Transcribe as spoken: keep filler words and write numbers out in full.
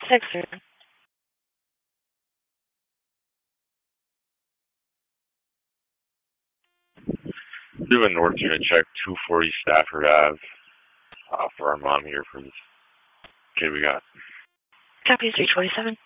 Six, sir. Doing North Unit check two forty Stafford Ave uh, for our mom here for this kid we got. Copy three twenty-seven.